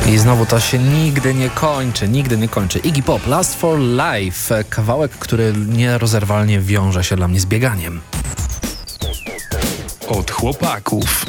I znowu to się nigdy nie kończy. Iggy Pop, Last for Life, kawałek, który nierozerwalnie wiąże się dla mnie z bieganiem. Od chłopaków.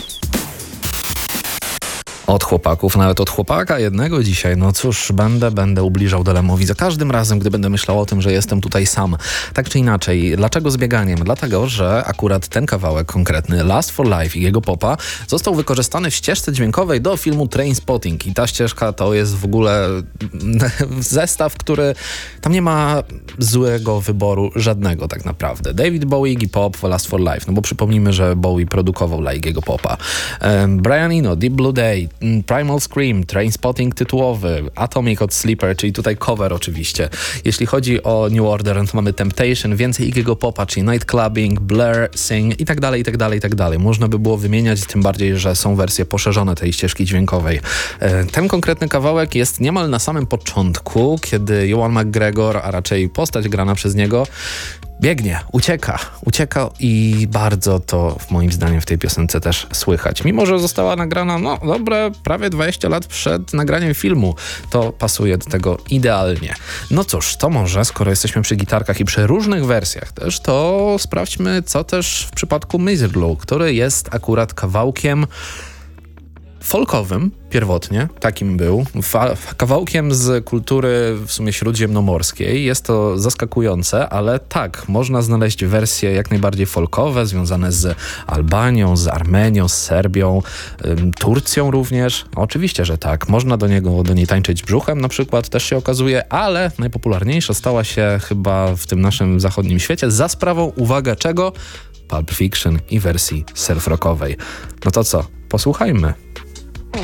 Od chłopaków, nawet od chłopaka jednego dzisiaj. No cóż, będę ubliżał dylemowi za każdym razem, gdy będę myślał o tym, że jestem tutaj sam. Tak czy inaczej, dlaczego z bieganiem? Dlatego, że akurat ten kawałek konkretny, Last for Life Iggy'ego Popa, został wykorzystany w ścieżce dźwiękowej do filmu Trainspotting. I ta ścieżka to jest w ogóle zestaw, który tam nie ma złego wyboru żadnego tak naprawdę. David Bowie, Iggy Pop, Last for Life. No bo przypomnijmy, że Bowie produkował dla Iggy'ego Popa. Brian Eno, Deep Blue Day, Primal Scream, Trainspotting tytułowy, Atomic od Sleeper, czyli tutaj cover oczywiście. Jeśli chodzi o New Order, to mamy Temptation, więcej Iggy'ego Popa, czyli Nightclubbing, Blur, Sing i tak dalej. Można by było wymieniać, tym bardziej, że są wersje poszerzone tej ścieżki dźwiękowej. Ten konkretny kawałek jest niemal na samym początku, kiedy Ewan McGregor, a raczej postać grana przez niego, biegnie, ucieka i bardzo to moim zdaniem w tej piosence też słychać. Mimo że została nagrana, prawie 20 lat przed nagraniem filmu, to pasuje do tego idealnie. No cóż, to może, skoro jesteśmy przy gitarkach i przy różnych wersjach też, to sprawdźmy, co też w przypadku Misirlou, który jest akurat kawałkiem folkowym pierwotnie, takim był, kawałkiem z kultury w sumie śródziemnomorskiej. Jest to zaskakujące, ale tak, można znaleźć wersje jak najbardziej folkowe, związane z Albanią, z Armenią, z Serbią, Turcją również. Oczywiście, że tak. Można do niej tańczyć brzuchem na przykład, też się okazuje, ale najpopularniejsza stała się chyba w tym naszym zachodnim świecie za sprawą, uwaga, czego? Pulp Fiction i wersji surf rockowej. No to co? Posłuchajmy.